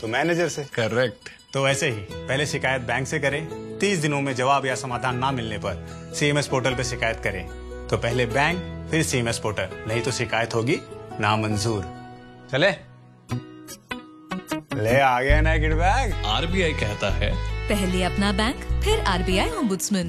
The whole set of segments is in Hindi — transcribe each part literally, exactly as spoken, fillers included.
तो मैनेजर से। करेक्ट। तो ऐसे ही पहले शिकायत बैंक से करें, तीस दिनों में जवाब या समाधान ना मिलने पर सीएमएस पोर्टल पे शिकायत करें। तो पहले बैंक फिर सीएमएस पोर्टल, नहीं तो शिकायत होगी नामंजूर। चले ले आ गया ना किड बैग। आरबीआई कहता है पहले अपना बैंक फिर आरबीआई ओम्बुड्समैन।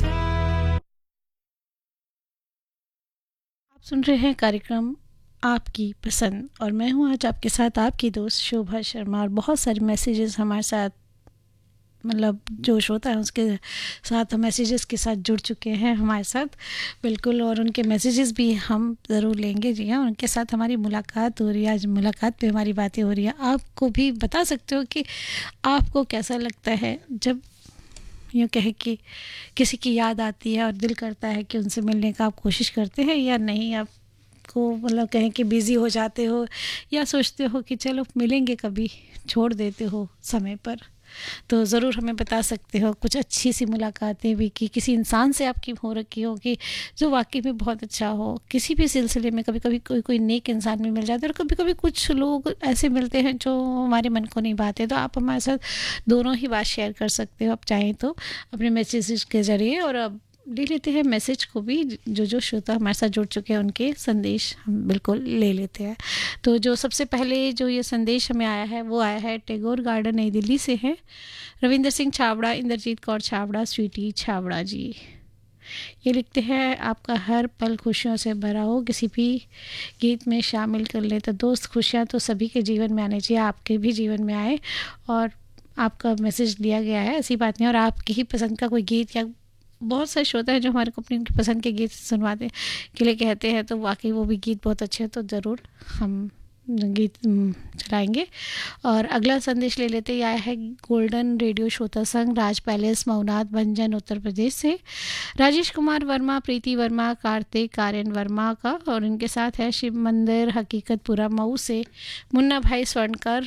आप सुन रहे हैं कार्यक्रम आपकी पसंद और मैं हूं आज आपके साथ आपकी दोस्त शोभा शर्मा। और बहुत सारे मैसेजेस हमारे साथ, मतलब जो होता है उसके साथ हम मैसेजेस के साथ जुड़ चुके हैं हमारे साथ, बिल्कुल। और उनके मैसेजेस भी हम ज़रूर लेंगे। जी हाँ, उनके साथ हमारी मुलाकात हो रही है। आज मुलाकात पे हमारी बातें हो रही हैं। आपको भी बता सकते हो कि आपको कैसा लगता है जब यूँ कहे कि किसी की याद आती है और दिल करता है कि उनसे मिलने का आप कोशिश करते हैं या नहीं। आप को मतलब कहें कि बिज़ी हो जाते हो या सोचते हो कि चलो मिलेंगे कभी, छोड़ देते हो समय पर। तो ज़रूर हमें बता सकते हो कुछ अच्छी सी मुलाकातें भी कि किसी इंसान से आपकी हो रखी हो कि जो वाकई में बहुत अच्छा हो। किसी भी सिलसिले में कभी कभी कोई कोई नेक इंसान भी मिल जाता है और कभी कभी कुछ लोग ऐसे मिलते हैं जो हमारे मन को नहीं भाते। तो आप हमारे साथ दोनों ही बात शेयर कर सकते हो आप चाहें तो अपने मैसेज के ज़रिए। और अब ले लेते हैं मैसेज को भी, जो जो श्रोता हमारे साथ जुड़ चुके हैं उनके संदेश हम बिल्कुल ले लेते हैं। तो जो सबसे पहले जो ये संदेश हमें आया है वो आया है टैगोर गार्डन नई दिल्ली से है। रविंदर सिंह छाबड़ा, इंद्रजीत कौर छाबड़ा, स्वीटी छाबड़ा जी ये लिखते हैं, आपका हर पल खुशियों से भरा हो, किसी भी गीत में शामिल कर ले। तो दोस्त, खुशियाँ तो सभी के जीवन में आनी चाहिए, आपके भी जीवन में आए। और आपका मैसेज दिया गया है, ऐसी बात नहीं। और आपकी ही पसंद का कोई गीत, या बहुत सारे श्रोता हैं जो हमारे को अपनी उनकी पसंद के गीत सुनवाते के लिए कहते हैं, तो वाकई वो भी गीत बहुत अच्छे हैं। तो ज़रूर हम गीत चलाएंगे। और अगला संदेश ले लेते हैं, आया है गोल्डन रेडियो श्रोता संघ, राज पैलेस, मऊनाथ, भंजन, उत्तर प्रदेश से। राजेश कुमार वर्मा, प्रीति वर्मा, कार्तिक आर्यन वर्मा का। और इनके साथ है शिव मंदिर हकीकतपुरा मऊ से मुन्ना भाई स्वर्णकर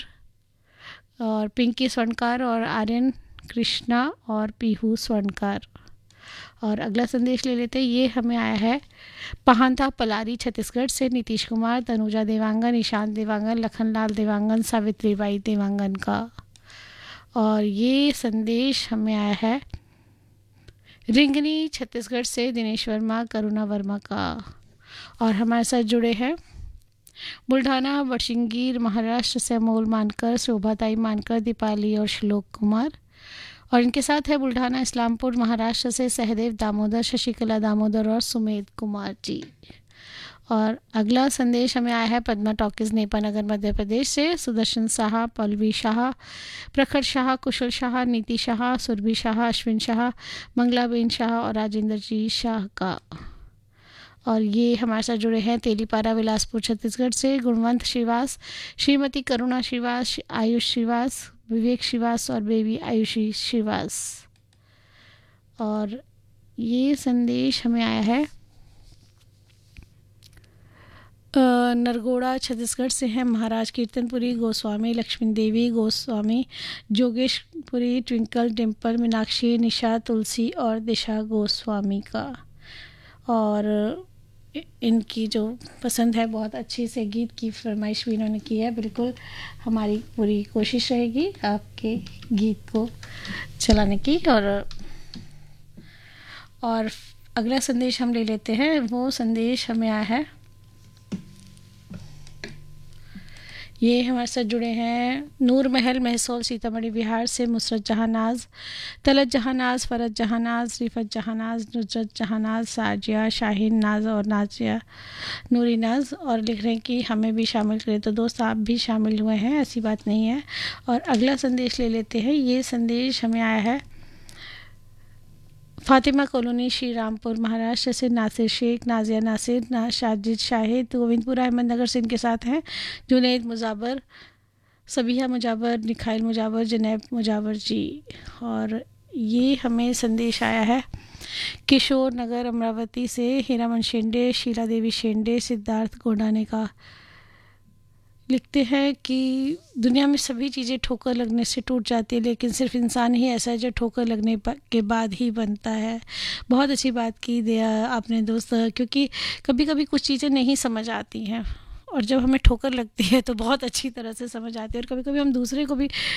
और पिंकी स्वर्णकर और आर्यन कृष्णा और पीहू स्वर्णकर। और अगला संदेश ले लेते हैं, ये हमें आया है पहांता पलारी छत्तीसगढ़ से नीतीश कुमार, तनुजा देवांगन, ईशान देवांगन, लखनलाल देवांगन, सावित्रीबाई देवांगन का। और ये संदेश हमें आया है रिंगनी छत्तीसगढ़ से दिनेश वर्मा, करुणा वर्मा का। और हमारे साथ जुड़े हैं बुल्ढाना बड़शिंगीर महाराष्ट्र से अमोल मानकर, शोभाताई मानकर, दीपाली और श्लोक कुमार। और इनके साथ है बुल्ढाना इस्लामपुर महाराष्ट्र से सहदेव दामोदर, शशिकला दामोदर और सुमेध कुमार जी। और अगला संदेश हमें आया है पद्मा टॉकीज नेपानगर मध्य प्रदेश से सुदर्शन शाह, पल्लवी शाह, प्रखर शाह, कुशल शाह, नीति शाह, सुरभि शाह, अश्विन शाह, मंगलाबेन शाह और राजेंद्र जी शाह का। और ये हमारे साथ जुड़े हैं तेलीपारा बिलासपुर छत्तीसगढ़ से गुणवंत श्रीवास, श्रीमती करुणा श्रीवास, आयुष श्रीवास, विवेक श्रीवास और बेबी आयुषी श्रीवास। और ये संदेश हमें आया है नरगोड़ा छत्तीसगढ़ से है महाराज कीर्तनपुरी गोस्वामी, लक्ष्मी देवी गोस्वामी, जोगेशपुरी, ट्विंकल डिम्पल, मीनाक्षी, निशा, तुलसी और दिशा गोस्वामी का। और इनकी जो पसंद है, बहुत अच्छी से गीत की फरमाइश भी इन्होंने की है। बिल्कुल हमारी पूरी कोशिश रहेगी आपके गीत को चलाने की। और और अगला संदेश हम ले लेते हैं, वो संदेश हमें आया है, ये हमारे साथ जुड़े हैं नूर महल महसौल सीतामढ़ी बिहार से मुसरत जहानाज, तलत जहानाज, फरत जहानाज, रिफत जहानाज, नुसरत जहानाज, साजिया, शाहीन नाज और नाजिया नूरी नाज। और लिख रहे हैं कि हमें भी शामिल करें। तो दोस्त, आप भी शामिल हुए हैं, ऐसी बात नहीं है। और अगला संदेश ले लेते हैं, ये संदेश हमें आया है फातिमा कॉलोनी श्री रामपुर महाराष्ट्र से नासिर शेख, नाजिया नासिर, ना शाजिद शाहिद, गोविंदपुरा अहमदनगर से इनके साथ हैं जुनैद मुजाबर, सबिहा मुजाबर, निखाइल मुजाबर, जनैब मुजाबर जी। और ये हमें संदेश आया है किशोर नगर अमरावती से हीरामन शेंडे, शीला देवी शेंडे, सिद्धार्थ गोडाने का। लिखते हैं कि दुनिया में सभी चीज़ें ठोकर लगने से टूट जाती है, लेकिन सिर्फ इंसान ही ऐसा है जो ठोकर लगने के बाद ही बनता है। बहुत अच्छी बात की दिया आपने दोस्त, क्योंकि कभी कभी कुछ चीज़ें नहीं समझ आती हैं और जब हमें ठोकर लगती है तो बहुत अच्छी तरह से समझ आती है। और कभी कभी हम दूसरे को भी